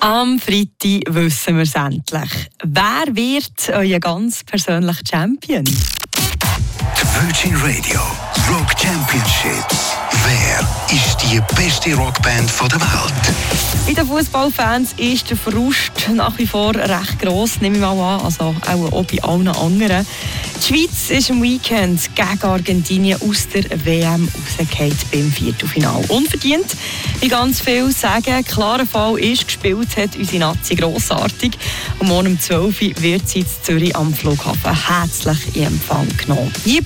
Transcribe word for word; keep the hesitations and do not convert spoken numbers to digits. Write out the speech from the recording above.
Am Freitag wissen wir es endlich. Wer wird euer ganz persönlicher Champion? Die Virgin Radio Rock Championship. Wer ist die beste Rockband der Welt? Bei den Fußballfans ist der Frust nach wie vor recht gross, nehme ich mal an, also auch, auch bei allen anderen. Die Schweiz ist am Weekend gegen Argentinien aus der W M rausgefallen beim Viertelfinale. Unverdient, wie ganz viele sagen, klarer Fall ist, gespielt hat unsere Nazi grossartig. Und morgen um zwölf Uhr wird sie in Zürich am Flughafen herzlich in Empfang genommen. Hier